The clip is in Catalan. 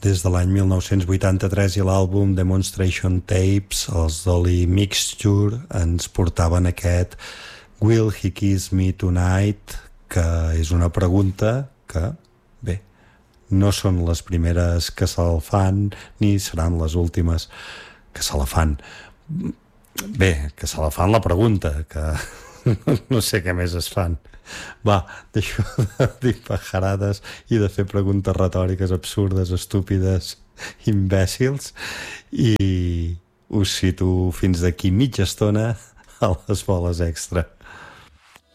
des de l'any 1983 i l'àlbum Demonstration Tapes, els Dolly Mixture, ens portaven aquest Will He Kiss Me Tonight, que és una pregunta que, bé, no són les primeres que se'l fan ni seran les últimes que se la fan. Bé, que se la fan la pregunta, que no sé què més es fan. Va, deixo de dir pajarades i de fer preguntes retòriques absurdes, estúpides, imbècils, i us cito fins d'aquí mitja estona a les boles extra.